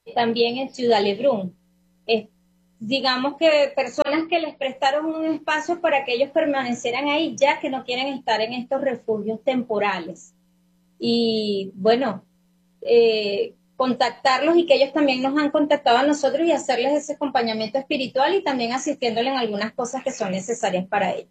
también en Ciudad Lebrún. Es, digamos que personas que les prestaron un espacio para que ellos permanecieran ahí, ya que no quieren estar en estos refugios temporales. Y bueno, contactarlos y que ellos también nos han contactado a nosotros y hacerles ese acompañamiento espiritual y también asistiéndole en algunas cosas que son necesarias para ellos.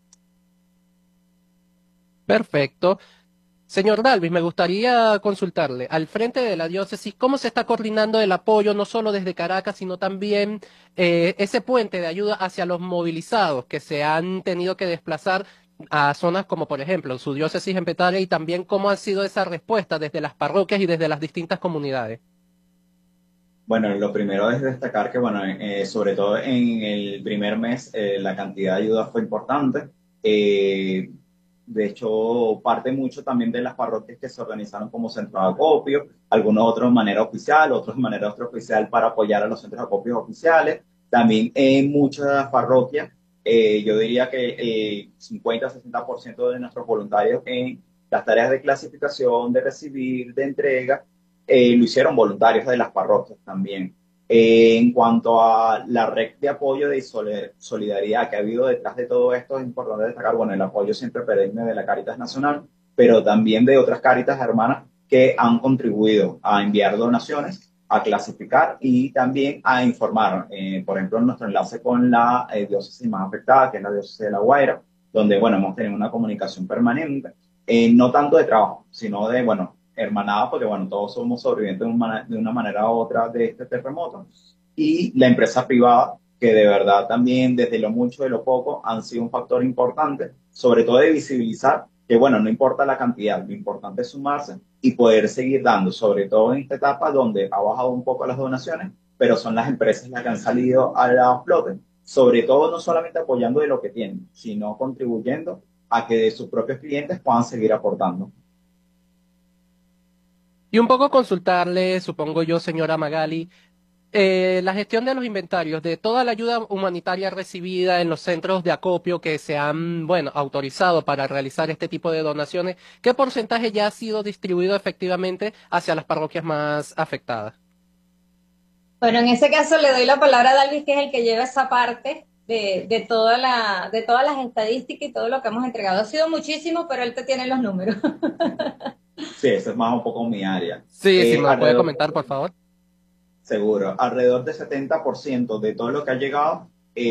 Perfecto. Señor Dalvis, me gustaría consultarle, al frente de la diócesis, ¿cómo se está coordinando el apoyo, no solo desde Caracas, sino también ese puente de ayuda hacia los movilizados que se han tenido que desplazar a zonas como, por ejemplo, su diócesis en Petare, y también cómo ha sido esa respuesta desde las parroquias y desde las distintas comunidades? Bueno, lo primero es destacar que, bueno, sobre todo en el primer mes, la cantidad de ayuda fue importante. Eh, de hecho, parte mucho también de las parroquias que se organizaron como centros de acopio, algunos otros de manera oficial, otros de manera extraoficial para apoyar a los centros de acopio oficiales. También en muchas parroquias, yo diría que 50-60% de nuestros voluntarios en las tareas de clasificación, de recibir, de entrega, lo hicieron voluntarios de las parroquias también. En cuanto a la red de apoyo y solidaridad que ha habido detrás de todo esto, es importante destacar, bueno, el apoyo siempre perenne de la Cáritas Nacional, pero también de otras Cáritas hermanas que han contribuido a enviar donaciones, a clasificar y también a informar. Por ejemplo, nuestro enlace con la diócesis más afectada, que es la diócesis de La Guaira, donde, bueno, hemos tenido una comunicación permanente, no tanto de trabajo, sino de, bueno, hermanadas, porque bueno, todos somos sobrevivientes de una manera u otra de este terremoto, y la empresa privada, que de verdad también desde lo mucho de lo poco han sido un factor importante, sobre todo de visibilizar que bueno, no importa la cantidad, lo importante es sumarse y poder seguir dando, sobre todo en esta etapa donde ha bajado un poco las donaciones, pero son las empresas las que han salido a la flote, sobre todo no solamente apoyando de lo que tienen, sino contribuyendo a que de sus propios clientes puedan seguir aportando. Y un poco consultarle, supongo yo, señora Magali, la gestión de los inventarios de toda la ayuda humanitaria recibida en los centros de acopio que se han, bueno, autorizado para realizar este tipo de donaciones, ¿qué porcentaje ya ha sido distribuido efectivamente hacia las parroquias más afectadas? Bueno, en ese caso le doy la palabra a Dalvis, que es el que lleva esa parte de todas las estadísticas y todo lo que hemos entregado. Ha sido muchísimo, pero él te tiene los números. Sí, eso es más un poco mi área. Sí, si me lo puede Alrededor, comentar, por favor. seguro, alrededor del 70% de todo lo que ha llegado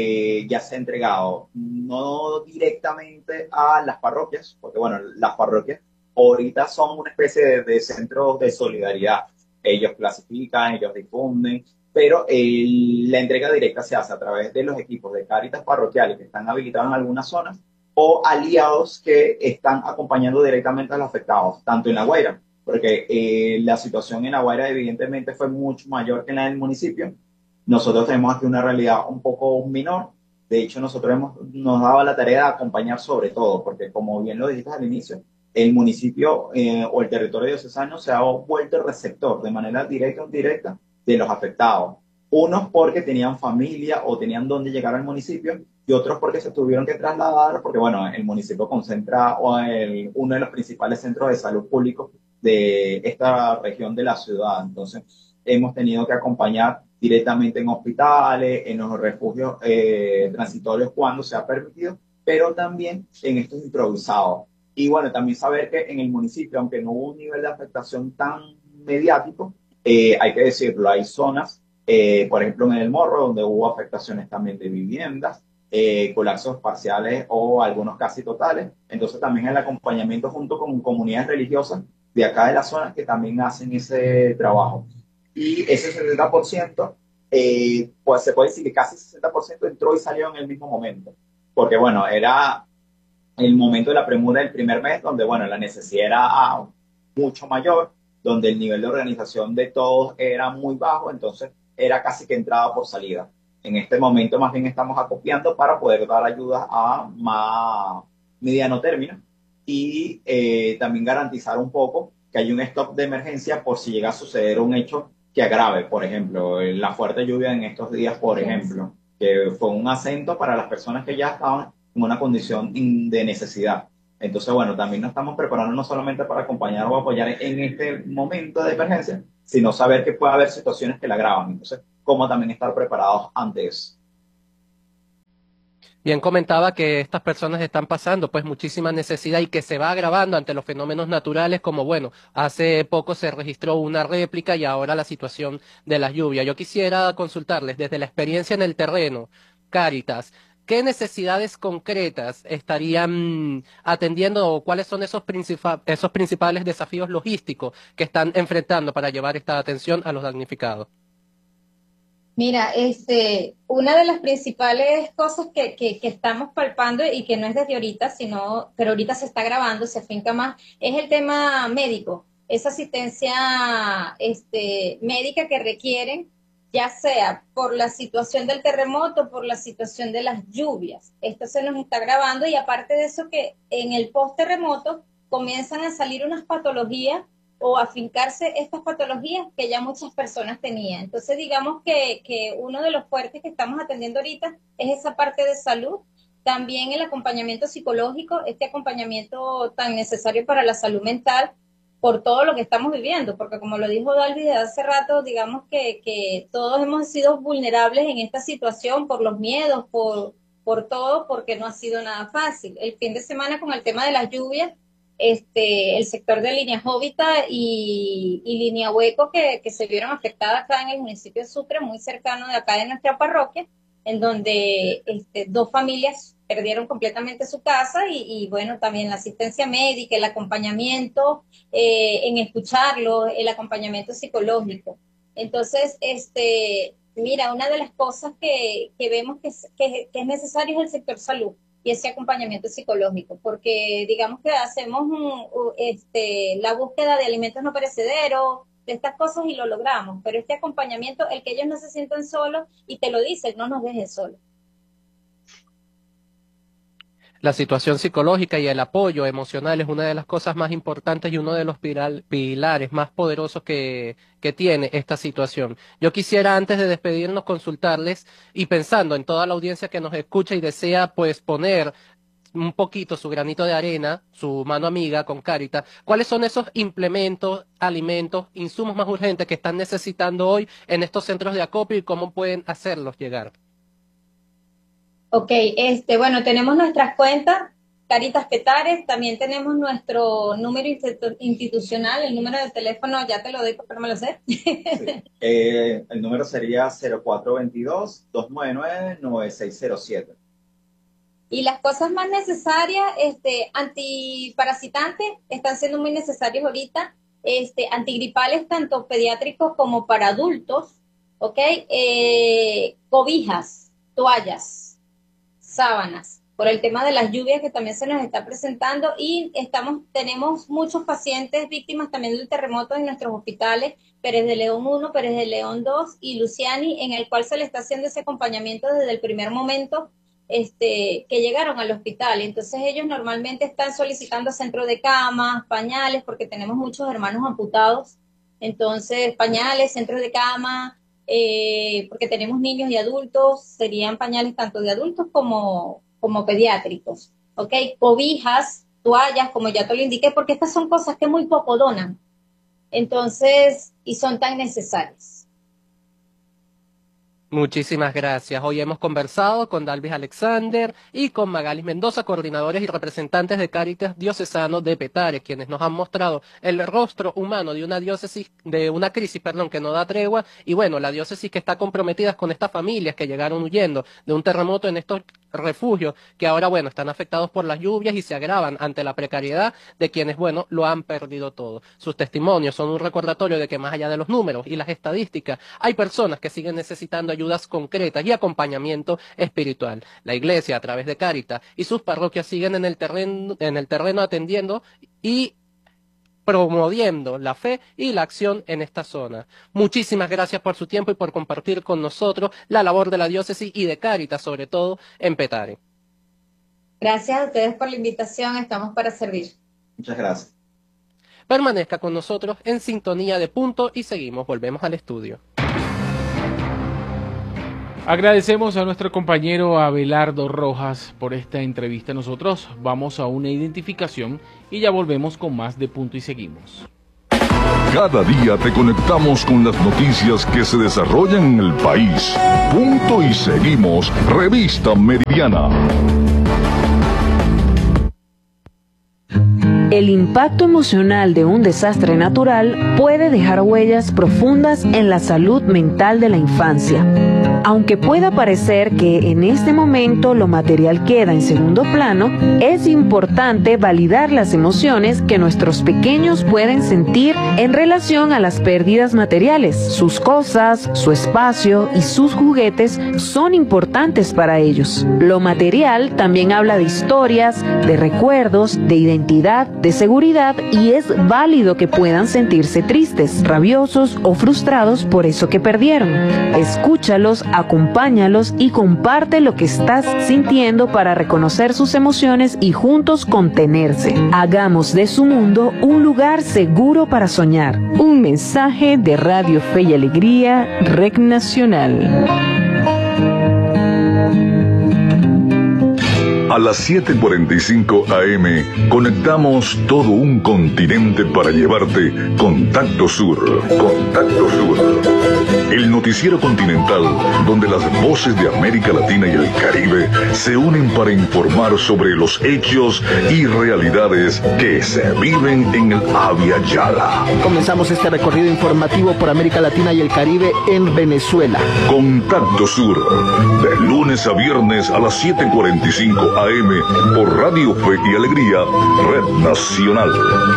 ya se ha entregado, no directamente a las parroquias, porque bueno, las parroquias ahorita son una especie de centros de solidaridad. Ellos clasifican, ellos difunden, pero la entrega directa se hace a través de los equipos de Cáritas parroquiales que están habilitados en algunas zonas o aliados que están acompañando directamente a los afectados, tanto en La Guaira, porque la situación en La Guaira evidentemente fue mucho mayor que en la del municipio. Nosotros tenemos aquí una realidad un poco menor. De hecho, nosotros nos daba la tarea de acompañar sobre todo, porque como bien lo dijiste al inicio, el municipio o el territorio diocesano se ha vuelto el receptor de manera directa o indirecta de los afectados. Unos porque tenían familia o tenían dónde llegar al municipio y otros porque se tuvieron que trasladar, porque bueno, el municipio concentra uno de los principales centros de salud públicos de esta región de la ciudad. Entonces, hemos tenido que acompañar directamente en hospitales, en los refugios transitorios cuando se ha permitido, pero también en estos improvisados. Y bueno, también saber que en el municipio, aunque no hubo un nivel de afectación tan mediático, hay que decirlo, hay zonas, por ejemplo en el Morro, donde hubo afectaciones también de viviendas, colapsos parciales o algunos casi totales. Entonces también el acompañamiento junto con comunidades religiosas de acá de la zona que también hacen ese trabajo. Y ese 70%, pues se puede decir que casi 60% entró y salió en el mismo momento. Porque bueno, era el momento de la premura del primer mes, donde bueno, la necesidad era mucho mayor, donde el nivel de organización de todos era muy bajo, entonces era casi que entrada por salida. En este momento más bien estamos acopiando para poder dar ayuda a más mediano término y también garantizar un poco que hay un stock de emergencia por si llega a suceder un hecho que agrave, por ejemplo, la fuerte lluvia en estos días, por ejemplo, que fue un acento para las personas que ya estaban en una condición de necesidad. Entonces, bueno, también nos estamos preparando no solamente para acompañar o apoyar en este momento de emergencia, sino saber que puede haber situaciones que la agravan. Entonces, cómo también estar preparados ante eso. Bien comentaba que estas personas están pasando pues muchísima necesidad y que se va agravando ante los fenómenos naturales como bueno, hace poco se registró una réplica y ahora la situación de las lluvias. Yo quisiera consultarles desde la experiencia en el terreno, Cáritas, ¿qué necesidades concretas estarían atendiendo o cuáles son esos principales desafíos logísticos que están enfrentando para llevar esta atención a los damnificados? Mira, una de las principales cosas que estamos palpando y que no es desde ahorita, pero ahorita se está grabando, se afinca más, es el tema médico, esa asistencia médica que requieren, ya sea por la situación del terremoto, por la situación de las lluvias. Esto se nos está grabando y aparte de eso que en el post-terremoto comienzan a salir unas patologías o afincarse estas patologías que ya muchas personas tenían. Entonces, digamos que uno de los fuertes que estamos atendiendo ahorita es esa parte de salud, también el acompañamiento psicológico, este acompañamiento tan necesario para la salud mental por todo lo que estamos viviendo, porque como lo dijo Dalvi de hace rato, digamos que todos hemos sido vulnerables en esta situación por los miedos, por todo, porque no ha sido nada fácil. El fin de semana con el tema de las lluvias, el sector de Línea Jovita y Línea Hueco que se vieron afectadas acá en el municipio de Sucre, muy cercano de acá de nuestra parroquia, en donde dos familias perdieron completamente su casa y bueno, también la asistencia médica, el acompañamiento en escucharlo, el acompañamiento psicológico. Entonces, mira, una de las cosas que vemos que es necesario es el sector salud y ese acompañamiento psicológico, porque digamos que hacemos la búsqueda de alimentos no perecederos, de estas cosas y lo logramos, pero este acompañamiento, el que ellos no se sientan solos y te lo dicen, no nos dejes solos. La situación psicológica y el apoyo emocional es una de las cosas más importantes y uno de los pilares más poderosos que tiene esta situación. Yo quisiera antes de despedirnos consultarles y pensando en toda la audiencia que nos escucha y desea pues poner un poquito su granito de arena, su mano amiga con Cáritas, ¿cuáles son esos implementos, alimentos, insumos más urgentes que están necesitando hoy en estos centros de acopio y cómo pueden hacerlos llegar? Ok, bueno, tenemos nuestras cuentas, Caritas Petare, también tenemos nuestro número institucional, el número de teléfono, ya te lo doy porque no me lo sé. Sí. El número sería 0422-299-9607. Y las cosas más necesarias, antiparasitantes, están siendo muy necesarios ahorita, antigripales tanto pediátricos como para adultos, ¿ok? Cobijas, toallas, sábanas, por el tema de las lluvias que también se nos está presentando y tenemos muchos pacientes víctimas también del terremoto en nuestros hospitales, Pérez de León 1, Pérez de León 2 y Luciani, en el cual se le está haciendo ese acompañamiento desde el primer momento que llegaron al hospital. Entonces ellos normalmente están solicitando centro de camas, pañales, porque tenemos muchos hermanos amputados, entonces pañales, centros de cama, porque tenemos niños y adultos, serían pañales tanto de adultos como pediátricos, ¿ok? Cobijas, toallas, como ya te lo indiqué, porque estas son cosas que muy poco donan, entonces, y son tan necesarias. Muchísimas gracias. Hoy hemos conversado con Dalvis Alexander y con Magalis Mendoza, coordinadores y representantes de Cáritas Diocesano de Petare, quienes nos han mostrado el rostro humano de una diócesis, de una crisis, perdón, que no da tregua, y bueno, la diócesis que está comprometida con estas familias que llegaron huyendo de un terremoto en estos refugios, que ahora, bueno, están afectados por las lluvias y se agravan ante la precariedad de quienes, bueno, lo han perdido todo. Sus testimonios son un recordatorio de que más allá de los números y las estadísticas, hay personas que siguen necesitando ayudas concretas y acompañamiento espiritual. La Iglesia, a través de Cáritas y sus parroquias, siguen en el terreno atendiendo y promoviendo la fe y la acción en esta zona. Muchísimas gracias por su tiempo y por compartir con nosotros la labor de la diócesis y de Cáritas, sobre todo en Petare. Gracias a ustedes por la invitación, estamos para servir. Muchas gracias. Permanezca con nosotros en sintonía de Punto y seguimos, volvemos al estudio. Agradecemos a nuestro compañero Abelardo Rojas por esta entrevista. Nosotros vamos a una identificación y ya volvemos con más de Punto y seguimos. Cada día te conectamos con las noticias que se desarrollan en el país. Punto y seguimos. Revista Meridiana. El impacto emocional de un desastre natural puede dejar huellas profundas en la salud mental de la infancia. Aunque pueda parecer que en este momento lo material queda en segundo plano, es importante validar las emociones que nuestros pequeños pueden sentir en relación a las pérdidas materiales. Sus cosas, su espacio y sus juguetes son importantes para ellos. Lo material también habla de historias, de recuerdos, de identidad, de seguridad, y es válido que puedan sentirse tristes, rabiosos o frustrados por eso que perdieron. Escúchalos, acompáñalos y comparte lo que estás sintiendo para reconocer sus emociones y juntos contenerse. Hagamos de su mundo un lugar seguro para soñar. Un mensaje de Radio Fe y Alegría, Red Nacional. A las 7:45 AM conectamos todo un continente para llevarte Contacto Sur. Contacto Sur. El noticiero continental donde las voces de América Latina y el Caribe se unen para informar sobre los hechos y realidades que se viven en el Abya Yala. Comenzamos este recorrido informativo por América Latina y el Caribe en Venezuela. Contacto Sur, de lunes a viernes a las 7:45 AM por Radio Fe y Alegría, Red Nacional.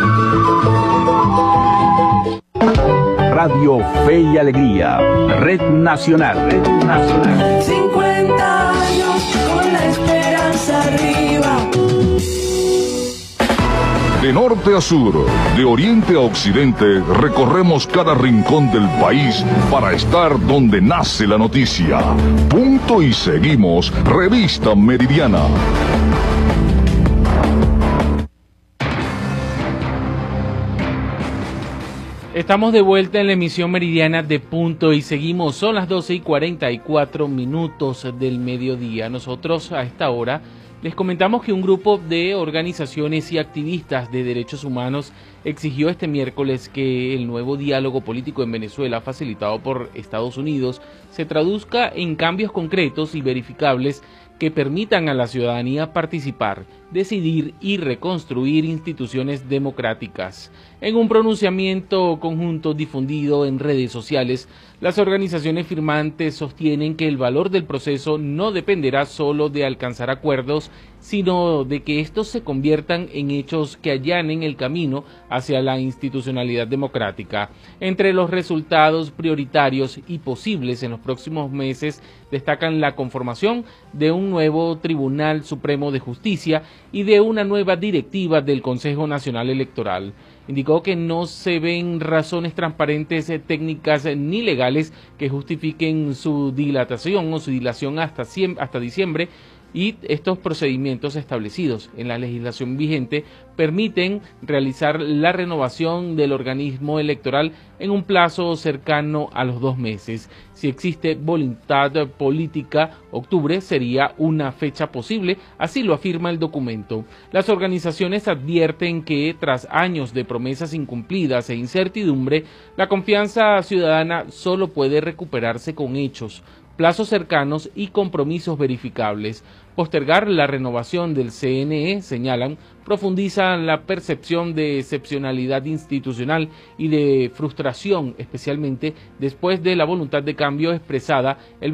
Radio Fe y Alegría, Red Nacional. Red Nacional. 50 años con la esperanza arriba. De norte a sur, de oriente a occidente, recorremos cada rincón del país para estar donde nace la noticia. Punto y seguimos. Revista Meridiana. Estamos de vuelta en la emisión meridiana de Punto y seguimos. Son las 12:44 del mediodía. Nosotros a esta hora les comentamos que un grupo de organizaciones y activistas de derechos humanos exigió este miércoles que el nuevo diálogo político en Venezuela, facilitado por Estados Unidos, se traduzca en cambios concretos y verificables que permitan a la ciudadanía participar, decidir y reconstruir instituciones democráticas. En un pronunciamiento conjunto difundido en redes sociales, las organizaciones firmantes sostienen que el valor del proceso no dependerá solo de alcanzar acuerdos, sino de que estos se conviertan en hechos que allanen el camino hacia la institucionalidad democrática. Entre los resultados prioritarios y posibles en los próximos meses destacan la conformación de un nuevo Tribunal Supremo de Justicia y de una nueva directiva del Consejo Nacional Electoral. Indicó que no se ven razones transparentes, técnicas ni legales que justifiquen su dilatación o su dilación hasta diciembre, y estos procedimientos establecidos en la legislación vigente permiten realizar la renovación del organismo electoral en un plazo cercano a los 2 meses. Si existe voluntad política, octubre sería una fecha posible, así lo afirma el documento. Las organizaciones advierten que tras años de promesas incumplidas e incertidumbre, la confianza ciudadana solo puede recuperarse con hechos, plazos cercanos y compromisos verificables. Postergar la renovación del CNE, señalan, profundiza la percepción de excepcionalidad institucional y de frustración, especialmente después de la voluntad de cambio expresada el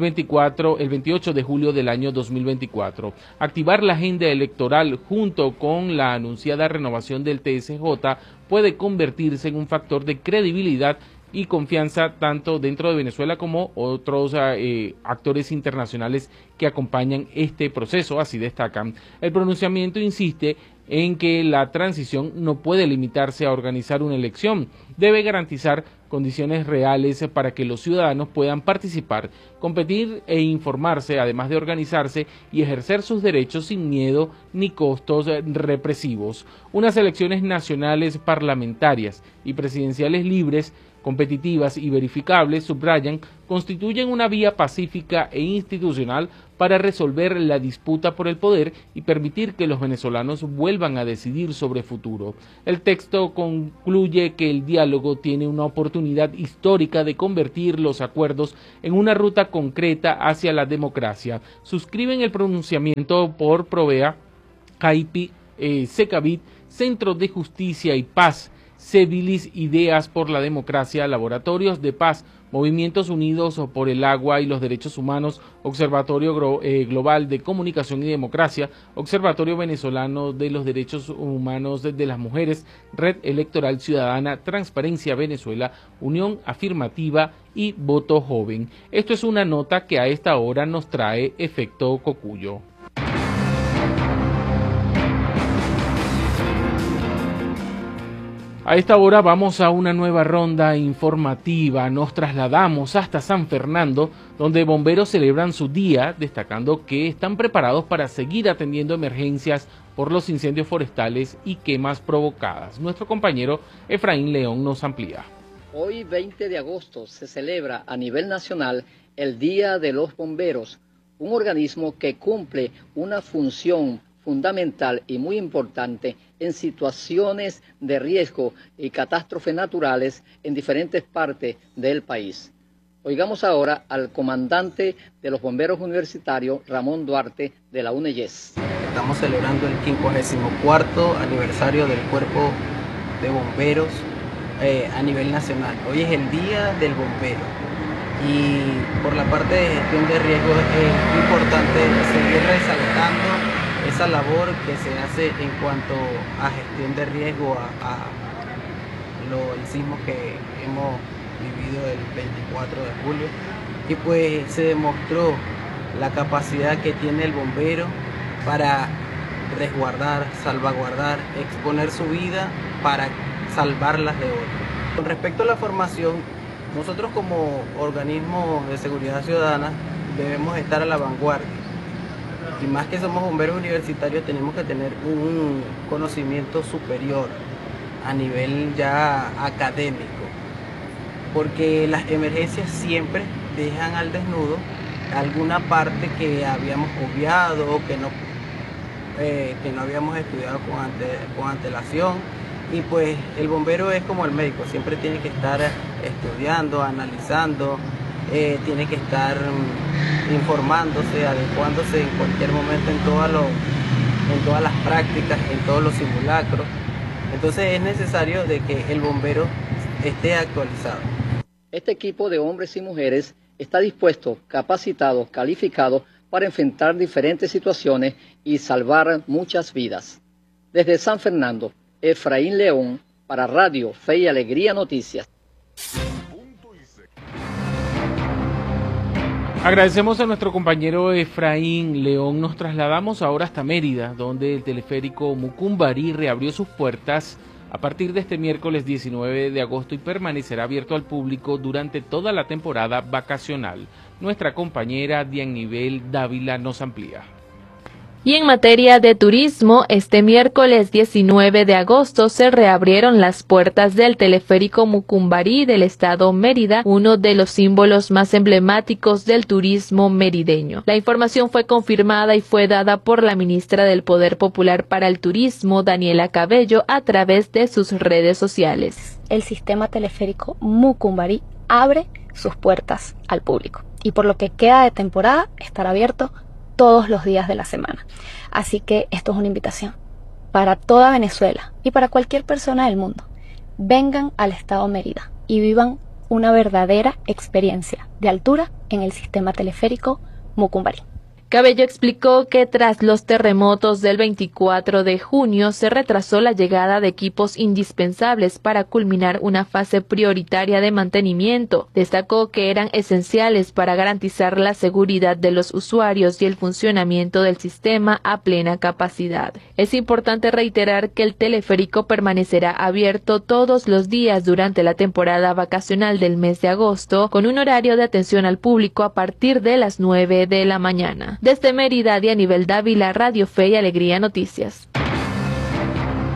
28 de julio del año 2024. Activar la agenda electoral junto con la anunciada renovación del TSJ puede convertirse en un factor de credibilidad y confianza tanto dentro de Venezuela como otros actores internacionales que acompañan este proceso, así destacan. El pronunciamiento insiste en que la transición no puede limitarse a organizar una elección, debe garantizar condiciones reales para que los ciudadanos puedan participar, competir e informarse, además de organizarse y ejercer sus derechos sin miedo ni costos represivos. Unas elecciones nacionales, parlamentarias y presidenciales libres competitivas y verificables, subrayan, constituyen una vía pacífica e institucional para resolver la disputa por el poder y permitir que los venezolanos vuelvan a decidir sobre futuro. El texto concluye que el diálogo tiene una oportunidad histórica de convertir los acuerdos en una ruta concreta hacia la democracia. Suscriben el pronunciamiento por Provea, CAIPI, Secavit, Centro de Justicia y Paz, Cevilis Ideas por la Democracia, Laboratorios de Paz, Movimientos Unidos por el Agua y los Derechos Humanos, Observatorio Global de Comunicación y Democracia, Observatorio Venezolano de los Derechos Humanos de las Mujeres, Red Electoral Ciudadana, Transparencia Venezuela, Unión Afirmativa y Voto Joven. Esto es una nota que a esta hora nos trae Efecto Cocuyo. A esta hora vamos a una nueva ronda informativa. Nos trasladamos hasta San Fernando, donde bomberos celebran su día, destacando que están preparados para seguir atendiendo emergencias por los incendios forestales y quemas provocadas. Nuestro compañero Efraín León nos amplía. Hoy, 20 de agosto, se celebra a nivel nacional el Día de los Bomberos, un organismo que cumple una función fundamental y muy importante en situaciones de riesgo y catástrofes naturales en diferentes partes del país. Oigamos ahora al comandante de los bomberos universitarios, Ramón Duarte, de la UNEYES. Estamos celebrando el 54º aniversario del Cuerpo de Bomberos a nivel nacional. Hoy es el Día del Bombero y por la parte de gestión de riesgos es importante seguir resaltando esa labor que se hace en cuanto a gestión de riesgo el sismo que hemos vivido el 24 de julio y pues se demostró la capacidad que tiene el bombero para resguardar, salvaguardar, exponer su vida para salvarlas de otros. Con respecto a la formación, nosotros como organismo de seguridad ciudadana debemos estar a la vanguardia. Y más que somos bomberos universitarios, tenemos que tener un conocimiento superior a nivel ya académico, porque las emergencias siempre dejan al desnudo alguna parte que habíamos obviado o que no habíamos estudiado con antelación. Y pues el bombero es como el médico, siempre tiene que estar estudiando, analizando, tiene que estar informándose, adecuándose en cualquier momento en todas las prácticas, en todos los simulacros. Entonces es necesario de que el bombero esté actualizado. Este equipo de hombres y mujeres está dispuesto, capacitado, calificado para enfrentar diferentes situaciones y salvar muchas vidas. Desde San Fernando, Efraín León, para Radio Fe y Alegría Noticias. Agradecemos a nuestro compañero Efraín León. Nos trasladamos ahora hasta Mérida, donde el teleférico Mucumbarí reabrió sus puertas a partir de este miércoles 19 de agosto y permanecerá abierto al público durante toda la temporada vacacional. Nuestra compañera Dianibel Dávila nos amplía. Y en materia de turismo, este miércoles 19 de agosto se reabrieron las puertas del teleférico Mucumbarí del estado Mérida, uno de los símbolos más emblemáticos del turismo merideño. La información fue confirmada y fue dada por la ministra del Poder Popular para el Turismo, Daniela Cabello, a través de sus redes sociales. El sistema teleférico Mucumbarí abre sus puertas al público y por lo que queda de temporada estará abierto todos los días de la semana. Así que esto es una invitación para toda Venezuela y para cualquier persona del mundo. Vengan al estado Mérida y vivan una verdadera experiencia de altura en el sistema teleférico Mucumbarí. Cabello explicó que tras los terremotos del 24 de junio se retrasó la llegada de equipos indispensables para culminar una fase prioritaria de mantenimiento. Destacó que eran esenciales para garantizar la seguridad de los usuarios y el funcionamiento del sistema a plena capacidad. Es importante reiterar que el teleférico permanecerá abierto todos los días durante la temporada vacacional del mes de agosto, con un horario de atención al público a partir de las 9 de la mañana. Desde Mérida, Dianibel Dávila, Radio Fe y Alegría Noticias.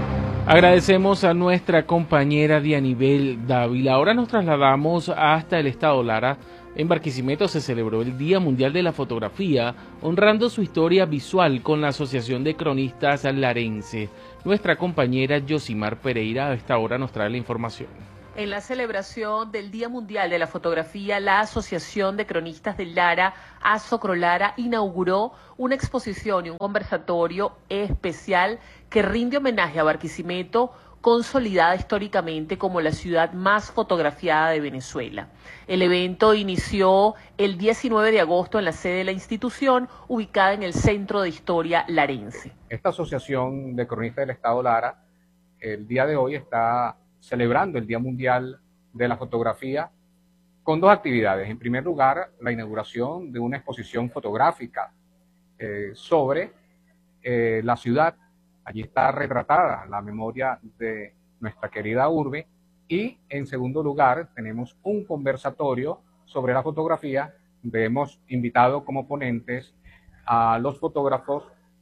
Agradecemos a nuestra compañera Dianibel Dávila. Ahora nos trasladamos hasta el estado Lara. En Barquisimeto se celebró el Día Mundial de la Fotografía, honrando su historia visual con la Asociación de Cronistas Larense. Nuestra compañera Yosimar Pereira a esta hora nos trae la información. En la celebración del Día Mundial de la Fotografía, la Asociación de Cronistas de Lara, ASOCROLARA, inauguró una exposición y un conversatorio especial que rinde homenaje a Barquisimeto, consolidada históricamente como la ciudad más fotografiada de Venezuela. El evento inició el 19 de agosto en la sede de la institución, ubicada en el Centro de Historia Larense. Esta Asociación de Cronistas del Estado Lara, el día de hoy está celebrando el Día Mundial de la Fotografía con dos actividades. En primer lugar, la inauguración de una exposición fotográfica sobre la ciudad. Allí está retratada la memoria de nuestra querida urbe. Y en segundo lugar, tenemos un conversatorio sobre la fotografía, donde hemos invitado como ponentes a los fotógrafos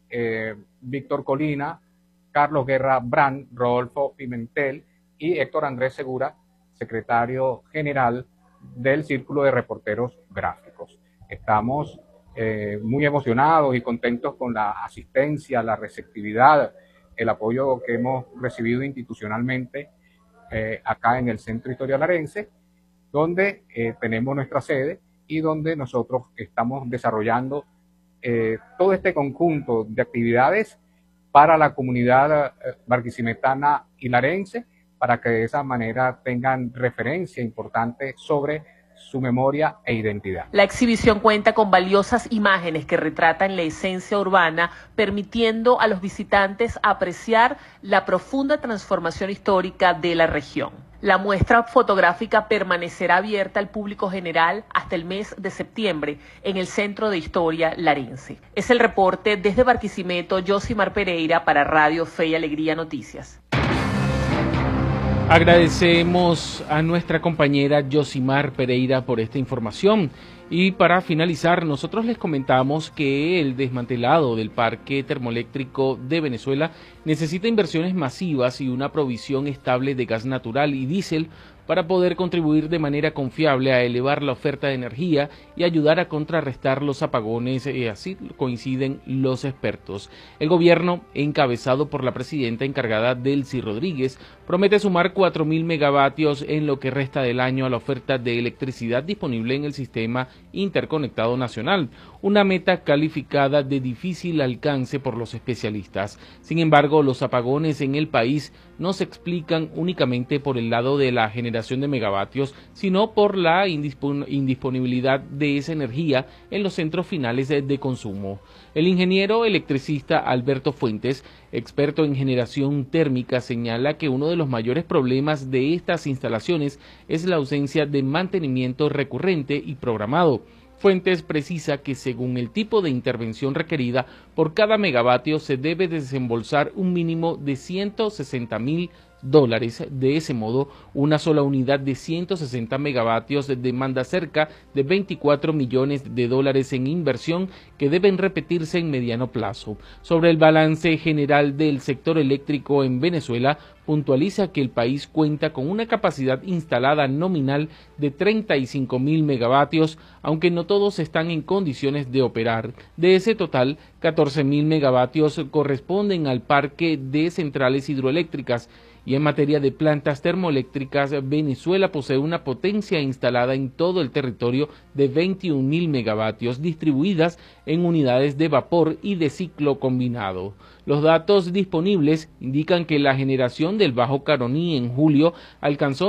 Víctor Colina, Carlos Guerra Brand, Rodolfo Pimentel y Héctor Andrés Segura, secretario general del Círculo de Reporteros Gráficos. Estamos muy emocionados y contentos con la asistencia, la receptividad, el apoyo que hemos recibido institucionalmente acá en el Centro de Historia Larense, donde tenemos nuestra sede y donde nosotros estamos desarrollando todo este conjunto de actividades para la comunidad barquisimetana y larense, para que de esa manera tengan referencia importante sobre su memoria e identidad. La exhibición cuenta con valiosas imágenes que retratan la esencia urbana, permitiendo a los visitantes apreciar la profunda transformación histórica de la región. La muestra fotográfica permanecerá abierta al público general hasta el mes de septiembre en el Centro de Historia Larense. Es el reporte desde Barquisimeto, Yosimar Pereira para Radio Fe y Alegría Noticias. Agradecemos a nuestra compañera Yosimar Pereira por esta información. Y para finalizar, nosotros les comentamos que el desmantelado del parque termoeléctrico de Venezuela necesita inversiones masivas y una provisión estable de gas natural y diésel para poder contribuir de manera confiable a elevar la oferta de energía y ayudar a contrarrestar los apagones, así coinciden los expertos. El gobierno, encabezado por la presidenta encargada Delcy Rodríguez, promete sumar 4.000 megavatios en lo que resta del año a la oferta de electricidad disponible en el sistema interconectado nacional, una meta calificada de difícil alcance por los especialistas. Sin embargo, los apagones en el país no se explican únicamente por el lado de la generación de megavatios, sino por la indisponibilidad de esa energía en los centros finales de consumo. El ingeniero electricista Alberto Fuentes, experto en generación térmica, señala que uno de los mayores problemas de estas instalaciones es la ausencia de mantenimiento recurrente y programado. Fuentes precisa que según el tipo de intervención requerida, por cada megavatio se debe desembolsar un mínimo de $160.000. De ese modo, una sola unidad de 160 megavatios demanda cerca de $24 millones en inversión que deben repetirse en mediano plazo. Sobre el balance general del sector eléctrico en Venezuela, puntualiza que el país cuenta con una capacidad instalada nominal de 35.000 megavatios, aunque no todos están en condiciones de operar. De ese total, 14.000 megavatios corresponden al parque de centrales hidroeléctricas. Y en materia de plantas termoeléctricas, Venezuela posee una potencia instalada en todo el territorio de 21.000 megavatios, distribuidas en unidades de vapor y de ciclo combinado. Los datos disponibles indican que la generación del Bajo Caroní en julio alcanzó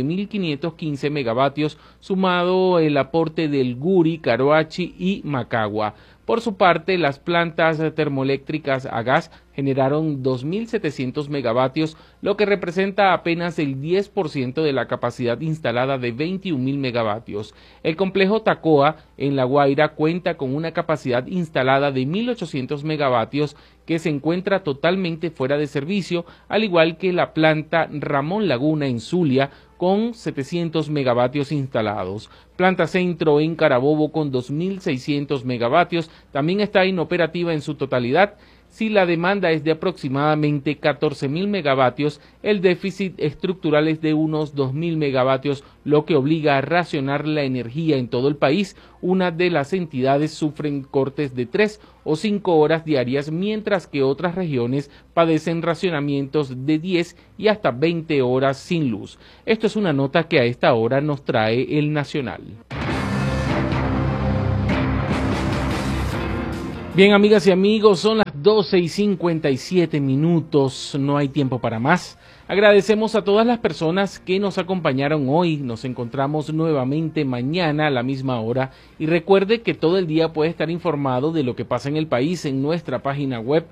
9.515 megavatios, sumado el aporte del Guri, Caroachi y Macagua. Por su parte, las plantas termoeléctricas a gas generaron 2.700 megavatios, lo que representa apenas el 10% de la capacidad instalada de 21.000 megavatios. El complejo Tacoa, en La Guaira, cuenta con una capacidad instalada de 1.800 megavatios que se encuentra totalmente fuera de servicio, al igual que la planta Ramón Laguna en Zulia, con 700 megavatios instalados. Planta Centro en Carabobo con 2.600 megavatios también está inoperativa en su totalidad. Si la demanda es de aproximadamente 14.000 megavatios, el déficit estructural es de unos 2.000 megavatios, lo que obliga a racionar la energía en todo el país. Una de las entidades sufren cortes de 3 o 5 horas diarias, mientras que otras regiones padecen racionamientos de 10 y hasta 20 horas sin luz. Esto es una nota que a esta hora nos trae El Nacional. Bien, amigas y amigos, son las 12:57, no hay tiempo para más. Agradecemos a todas las personas que nos acompañaron hoy. Nos encontramos nuevamente mañana a la misma hora y recuerde que todo el día puede estar informado de lo que pasa en el país en nuestra página web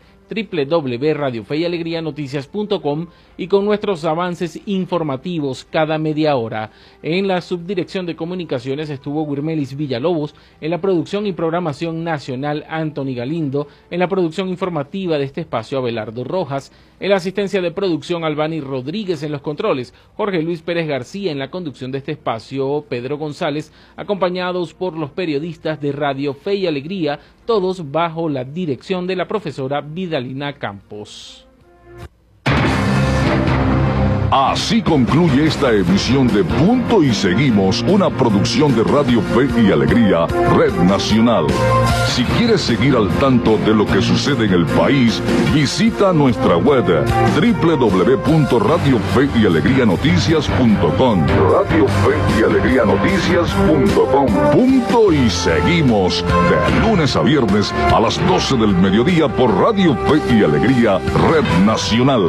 www.radiofeyalegrianoticias.com y con nuestros avances informativos cada media hora. En la subdirección de comunicaciones estuvo Wirmelis Villalobos, en la producción y programación nacional Anthony Galindo, en la producción informativa de este espacio Abelardo Rojas, en la asistencia de producción Albani Rodríguez, en los controles Jorge Luis Pérez García, en la conducción de este espacio Pedro González, acompañados por los periodistas de Radio Fe y Alegría, todos bajo la dirección de la profesora Vidalina Campos. Así concluye esta emisión de Punto y Seguimos, una producción de Radio Fe y Alegría, Red Nacional. Si quieres seguir al tanto de lo que sucede en el país, visita nuestra web www.radiofeyalegrianoticias.com. Radio Fe y Alegrianoticias.com. Punto y Seguimos, de lunes a viernes a las 12 del mediodía por Radio Fe y Alegría, Red Nacional.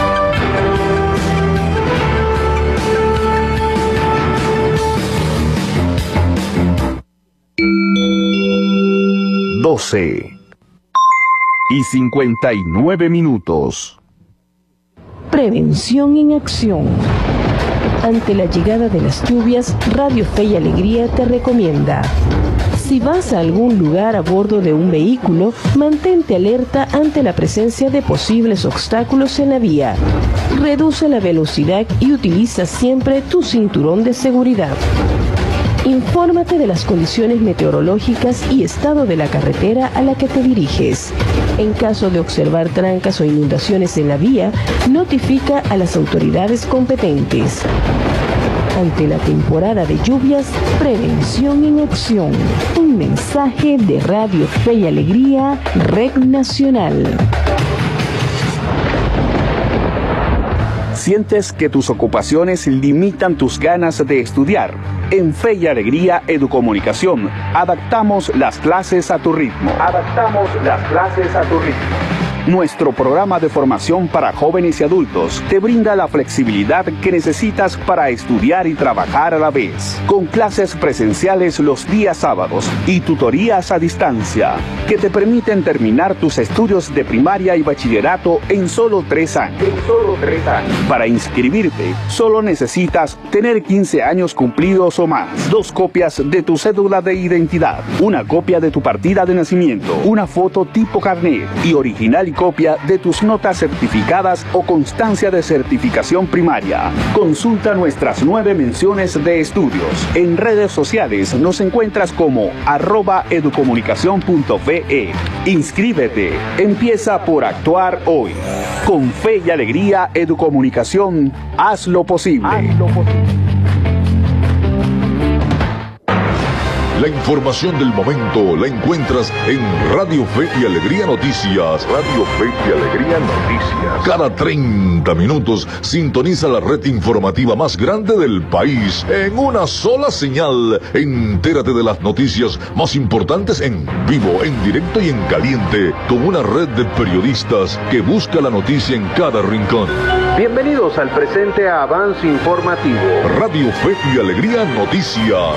Y 59 minutos. Prevención en acción. Ante la llegada de las lluvias, Radio Fe y Alegría te recomienda: si vas a algún lugar a bordo de un vehículo, mantente alerta ante la presencia de posibles obstáculos en la vía. Reduce la velocidad y utiliza siempre tu cinturón de seguridad. Infórmate de las condiciones meteorológicas y estado de la carretera a la que te diriges. En caso de observar trancas o inundaciones en la vía, notifica a las autoridades competentes. Ante la temporada de lluvias, prevención en acción. Un mensaje de Radio Fe y Alegría, Red Nacional. ¿Sientes que tus ocupaciones limitan tus ganas de estudiar? En Fe y Alegría Educomunicación, adaptamos las clases a tu ritmo. Nuestro programa de formación para jóvenes y adultos te brinda la flexibilidad que necesitas para estudiar y trabajar a la vez, con clases presenciales los días sábados y tutorías a distancia, que te permiten terminar tus estudios de primaria y bachillerato en solo 3 años. Para inscribirte, solo necesitas tener 15 años cumplidos o más, 2 copias de tu cédula de identidad, una copia de tu partida de nacimiento, una foto tipo carnet y original y copia de tus notas certificadas o constancia de certificación primaria. Consulta nuestras 9 menciones de estudios. En redes sociales nos encuentras como @educomunicacion.fe. Inscríbete. Empieza por actuar hoy. Con Fe y Alegría Educomunicación, haz lo posible. La información del momento la encuentras en Radio Fe y Alegría Noticias. Radio Fe y Alegría Noticias. Cada 30 minutos sintoniza la red informativa más grande del país en una sola señal. Entérate de las noticias más importantes en vivo, en directo y en caliente, con una red de periodistas que busca la noticia en cada rincón. Bienvenidos al presente avance informativo. Radio Fe y Alegría Noticias.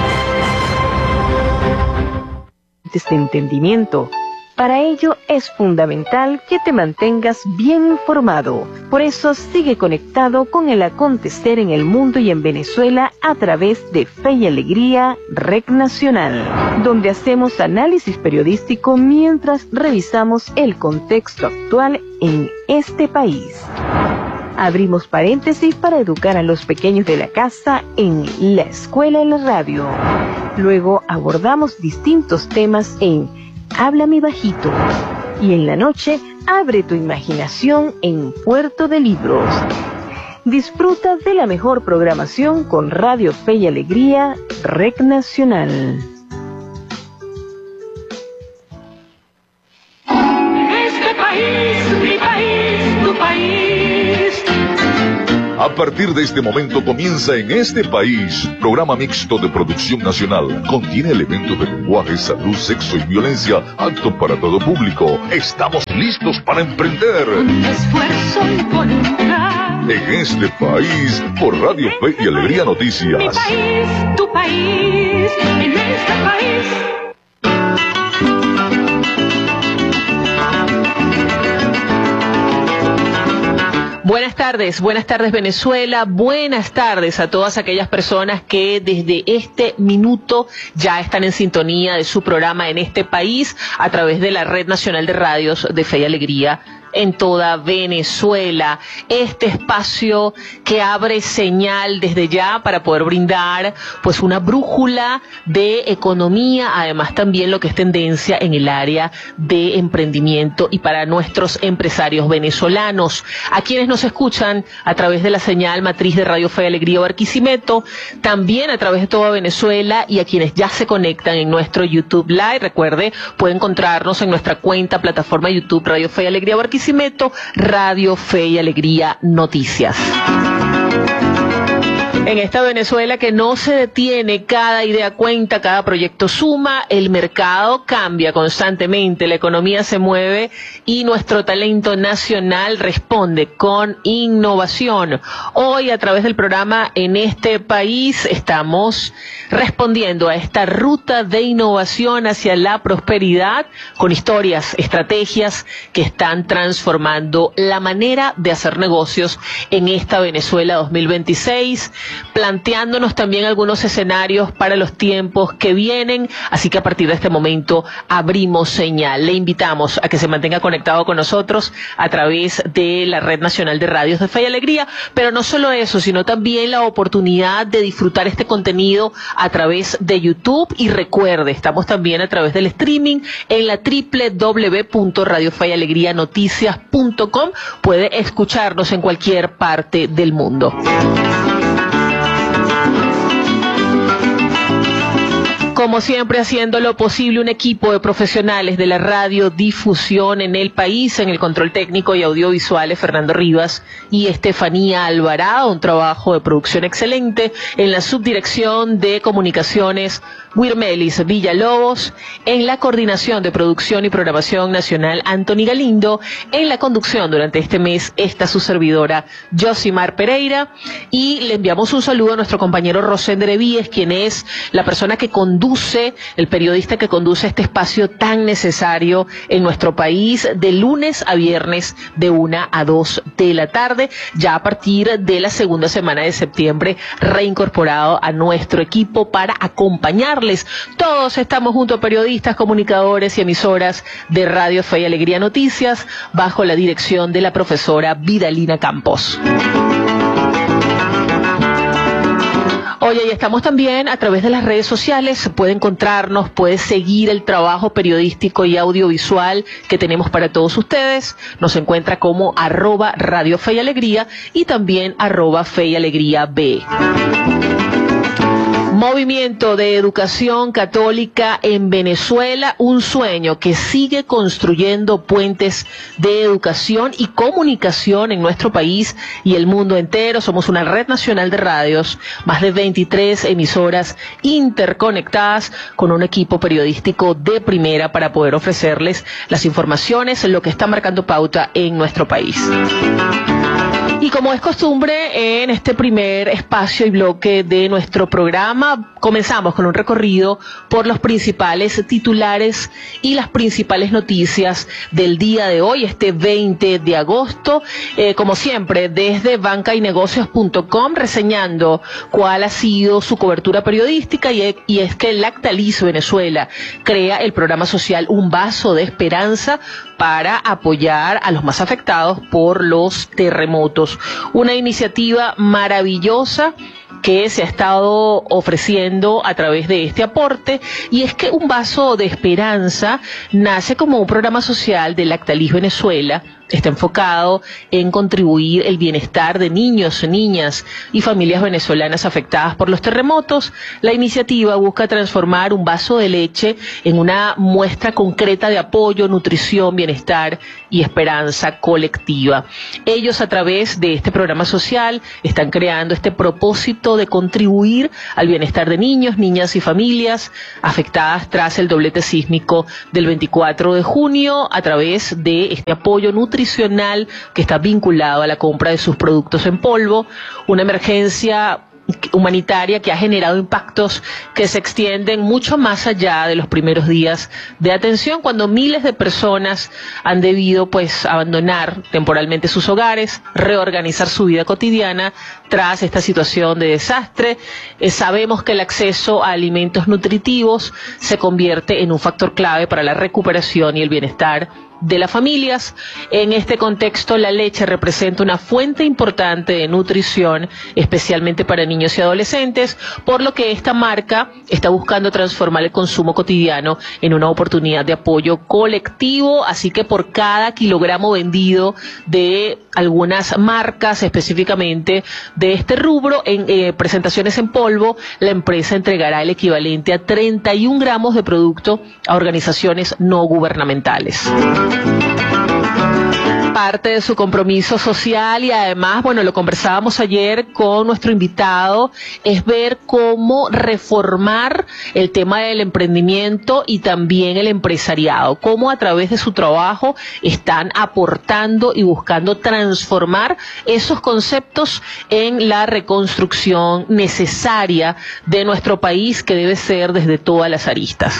De entendimiento. Para ello es fundamental que te mantengas bien informado. Por eso sigue conectado con el acontecer en el mundo y en Venezuela a través de Fe y Alegría, Red Nacional, donde hacemos análisis periodístico mientras revisamos el contexto actual en este país. Abrimos paréntesis para educar a los pequeños de la casa en La Escuela en la Radio. Luego abordamos distintos temas en Háblame Bajito. Y en la noche, abre tu imaginación en Puerto de Libros. Disfruta de la mejor programación con Radio Fe y Alegría, REC Nacional. Este país, mi país, tu país. A partir de este momento comienza En este país, programa mixto de producción nacional. Contiene elementos de lenguaje, salud, sexo y violencia, apto para todo público. Estamos listos para emprender. Con esfuerzo y voluntad. En este país, por Radio Fe y Alegría Noticias. Mi país, tu país, en este país. Buenas tardes Venezuela, buenas tardes a todas aquellas personas que desde este minuto ya están en sintonía de su programa En este país a través de la Red Nacional de Radios de Fe y Alegría en toda Venezuela. Este espacio que abre señal desde ya para poder brindar pues una brújula de economía, además también lo que es tendencia en el área de emprendimiento y para nuestros empresarios venezolanos. A quienes nos escuchan a través de la señal matriz de Radio Fe y Alegría Barquisimeto, también a través de toda Venezuela, y a quienes ya se conectan en nuestro YouTube Live. Recuerde, puede encontrarnos en nuestra cuenta plataforma YouTube Radio Fe y Alegría Barquisimeto, Radio Fe y Alegría Noticias. En esta Venezuela que no se detiene, cada idea cuenta, cada proyecto suma, el mercado cambia constantemente, la economía se mueve y nuestro talento nacional responde con innovación. Hoy, a través del programa En este país, estamos respondiendo a esta ruta de innovación hacia la prosperidad con historias, estrategias que están transformando la manera de hacer negocios en esta Venezuela 2026. Planteándonos también algunos escenarios para los tiempos que vienen, así que a partir de este momento abrimos señal. Le invitamos a que se mantenga conectado con nosotros a través de la Red Nacional de Radios de Fe y Alegría, pero no solo eso, sino también la oportunidad de disfrutar este contenido a través de YouTube. Y recuerde, estamos también a través del streaming en la www.radiofeyalegrianoticias.com. Puede escucharnos en cualquier parte del mundo. Como siempre, haciendo lo posible, un equipo de profesionales de la radiodifusión en el país, en el control técnico y audiovisual, Fernando Rivas y Estefanía Alvarado, un trabajo de producción excelente, en la subdirección de comunicaciones, Wirmelis Villalobos, en la coordinación de producción y programación nacional, Anthony Galindo, en la conducción durante este mes, esta su servidora, Josimar Pereira, y le enviamos un saludo a nuestro compañero Rosender Evíes, quien es la persona que conduce, el periodista que conduce este espacio tan necesario en nuestro país, de lunes a viernes de 1 a 2 de la tarde, ya a partir de la segunda semana de septiembre, reincorporado a nuestro equipo para acompañarles. Todos estamos junto a periodistas, comunicadores y emisoras de Radio Fe y Alegría Noticias, bajo la dirección de la profesora Vidalina Campos. Oye, y estamos también a través de las redes sociales, puede encontrarnos, puede seguir el trabajo periodístico y audiovisual que tenemos para todos ustedes. Nos encuentra como @Radio Fe y Alegría y también @Fe y Alegría B. Movimiento de Educación Católica en Venezuela, un sueño que sigue construyendo puentes de educación y comunicación en nuestro país y el mundo entero. Somos una red nacional de radios, más de 23 emisoras interconectadas con un equipo periodístico de primera para poder ofrecerles las informaciones, lo que está marcando pauta en nuestro país. Y como es costumbre, en este primer espacio y bloque de nuestro programa, comenzamos con un recorrido por los principales titulares y las principales noticias del día de hoy, este 20 de agosto, como siempre, desde bancaynegocios.com, reseñando cuál ha sido su cobertura periodística, y es que Lactalis Venezuela crea el programa social Un Vaso de Esperanza para apoyar a los más afectados por los terremotos. Una iniciativa maravillosa que se ha estado ofreciendo a través de este aporte, y es que Un Vaso de Esperanza nace como un programa social de Lactalis Venezuela. Está enfocado en contribuir el bienestar de niños, niñas y familias venezolanas afectadas por los terremotos. La iniciativa busca transformar un vaso de leche en una muestra concreta de apoyo, nutrición, bienestar y esperanza colectiva. Ellos, a través de este programa social, están creando este propósito de contribuir al bienestar de niños, niñas y familias afectadas tras el doblete sísmico del 24 de junio a través de este apoyo nutricional que está vinculado a la compra de sus productos en polvo, una emergencia humanitaria que ha generado impactos que se extienden mucho más allá de los primeros días de atención, cuando miles de personas han debido abandonar temporalmente sus hogares, reorganizar su vida cotidiana tras esta situación de desastre. Sabemos que el acceso a alimentos nutritivos se convierte en un factor clave para la recuperación y el bienestar de las familias. En este contexto, la leche representa una fuente importante de nutrición, especialmente para niños y adolescentes, por lo que esta marca está buscando transformar el consumo cotidiano en una oportunidad de apoyo colectivo. Así que por cada kilogramo vendido de algunas marcas, específicamente de este rubro, en presentaciones en polvo, la empresa entregará el equivalente a 31 gramos de producto a organizaciones no gubernamentales. Parte de su compromiso social, y además, lo conversábamos ayer con nuestro invitado, es ver cómo reformar el tema del emprendimiento y también el empresariado, cómo a través de su trabajo están aportando y buscando transformar esos conceptos en la reconstrucción necesaria de nuestro país, que debe ser desde todas las aristas.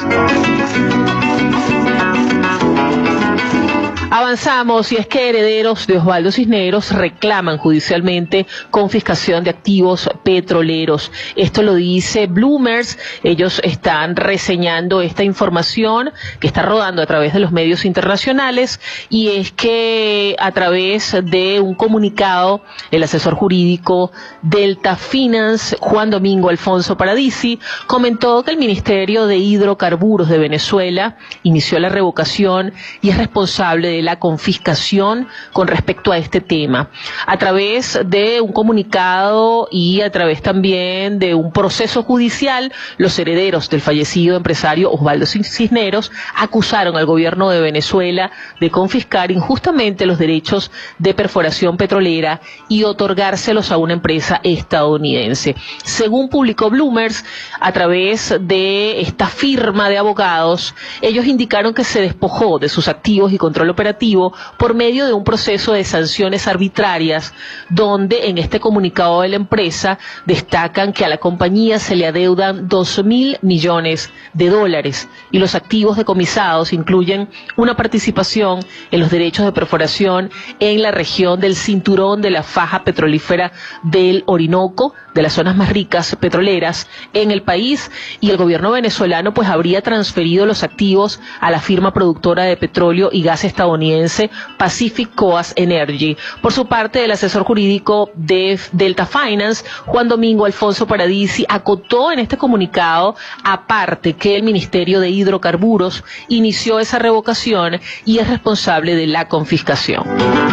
Avanzamos, y es que herederos de Osvaldo Cisneros reclaman judicialmente confiscación de activos petroleros. Esto lo dice Bloomers. Ellos están reseñando esta información que está rodando a través de los medios internacionales, y es que a través de un comunicado, el asesor jurídico Delta Finance, Juan Domingo Alfonso Paradisi, comentó que el Ministerio de Hidrocarburos de Venezuela inició la revocación y es responsable de la confiscación con respecto a este tema. A través de un comunicado y a través también de un proceso judicial, los herederos del fallecido empresario Osvaldo Cisneros acusaron al gobierno de Venezuela de confiscar injustamente los derechos de perforación petrolera y otorgárselos a una empresa estadounidense. Según publicó Bloomers, a través de esta firma de abogados, ellos indicaron que se despojó de sus activos y control operativo por medio de un proceso de sanciones arbitrarias, donde en este comunicado de la empresa destacan que a la compañía se le adeudan $2.000 millones y los activos decomisados incluyen una participación en los derechos de perforación en la región del cinturón de la faja petrolífera del Orinoco, de las zonas más ricas petroleras en el país, y el gobierno venezolano habría transferido los activos a la firma productora de petróleo y gas estadounidense Pacific Coast Energy. Por su parte, el asesor jurídico de Delta Finance, Juan Domingo Alfonso Paradisi, acotó en este comunicado, aparte, que el Ministerio de Hidrocarburos inició esa revocación y es responsable de la confiscación.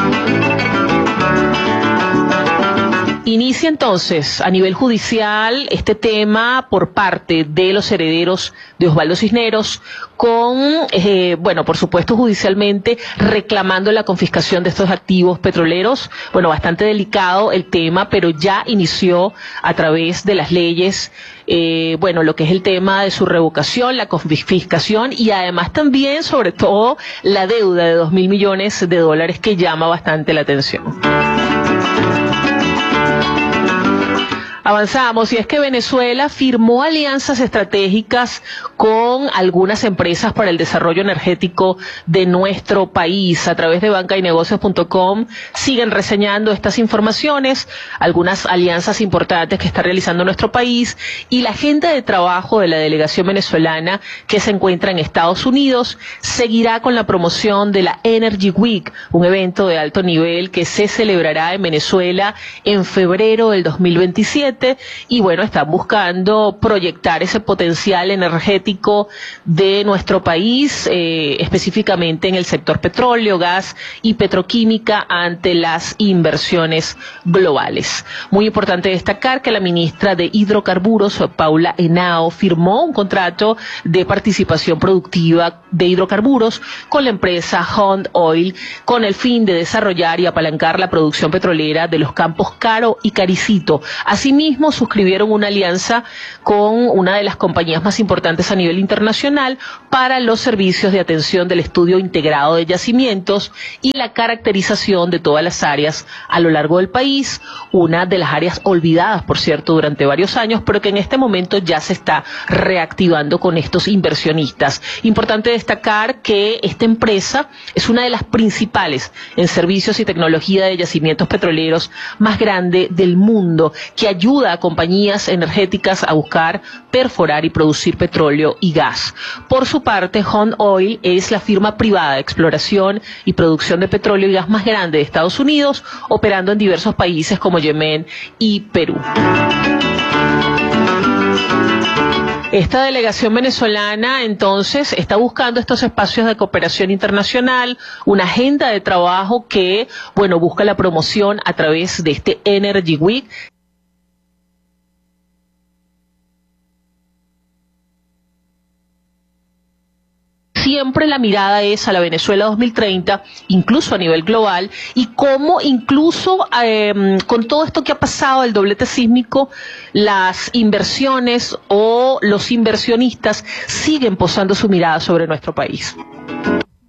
Inicia entonces a nivel judicial este tema por parte de los herederos de Osvaldo Cisneros, con, por supuesto, judicialmente reclamando la confiscación de estos activos petroleros. Bastante delicado el tema, pero ya inició a través de las leyes, lo que es el tema de su revocación, la confiscación, y además también, sobre todo, la deuda de $2.000 millones que llama bastante la atención. Avanzamos, y es que Venezuela firmó alianzas estratégicas con algunas empresas para el desarrollo energético de nuestro país. A través de bancaynegocios.com siguen reseñando estas informaciones, algunas alianzas importantes que está realizando nuestro país, y la agenda de trabajo de la delegación venezolana que se encuentra en Estados Unidos seguirá con la promoción de la Energy Week, un evento de alto nivel que se celebrará en Venezuela en febrero del 2027. 2027 y bueno, están buscando proyectar ese potencial energético de nuestro país, específicamente en el sector petróleo, gas y petroquímica ante las inversiones globales. Muy importante destacar que la ministra de Hidrocarburos, Paula Henao, firmó un contrato de participación productiva de hidrocarburos con la empresa Hunt Oil con el fin de desarrollar y apalancar la producción petrolera de los campos Caro y Caricito. Asimismo, suscribieron una alianza con una de las compañías más importantes a nivel internacional para los servicios de atención del estudio integrado de yacimientos y la caracterización de todas las áreas a lo largo del país, una de las áreas olvidadas, por cierto, durante varios años, pero que en este momento ya se está reactivando con estos inversionistas. Importante destacar que esta empresa es una de las principales en servicios y tecnología de yacimientos petroleros más grande del mundo, que ayuda a compañías energéticas a buscar, perforar y producir petróleo y gas. Por su parte, Hunt Oil es la firma privada de exploración y producción de petróleo y gas más grande de Estados Unidos, operando en diversos países como Yemen y Perú. Esta delegación venezolana, entonces, está buscando estos espacios de cooperación internacional, una agenda de trabajo que, bueno, busca la promoción a través de este Energy Week. Siempre la mirada es a la Venezuela 2030, incluso a nivel global, y cómo incluso con todo esto que ha pasado, el doblete sísmico, las inversiones o los inversionistas siguen posando su mirada sobre nuestro país.